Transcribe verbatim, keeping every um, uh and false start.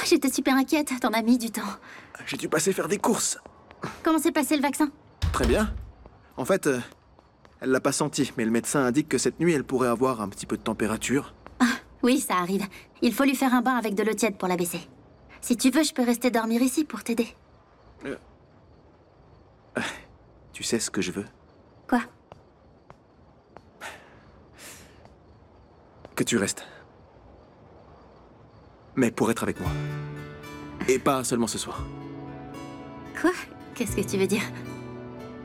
J'étais super inquiète, t'en as mis du temps. J'ai dû passer faire des courses. Comment s'est passé le vaccin? Très bien. En fait, euh, elle l'a pas senti, mais le médecin indique que cette nuit, elle pourrait avoir un petit peu de température. Ah, oui, ça arrive. Il faut lui faire un bain avec de l'eau tiède pour la baisser. Si tu veux, je peux rester dormir ici pour t'aider. Euh... euh, Tu sais ce que je veux? Quoi? Que tu restes. Mais pour être avec moi. Et pas seulement ce soir. Quoi? Qu'est-ce que tu veux dire?